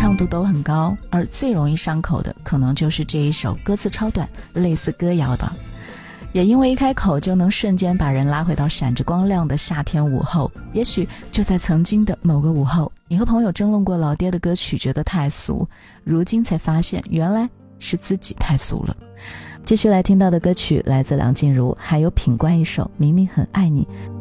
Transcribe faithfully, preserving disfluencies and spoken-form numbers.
唱度都很高，而最容易上口的可能就是这一首歌词超短，类似歌谣吧。也因为一开口就能瞬间把人拉回到闪着光亮的夏天午后，也许就在曾经的某个午后，你和朋友争论过老爹的歌曲觉得太俗，如今才发现原来是自己太俗了。继续来听到的歌曲来自梁静茹，还有品冠一首明明很爱你，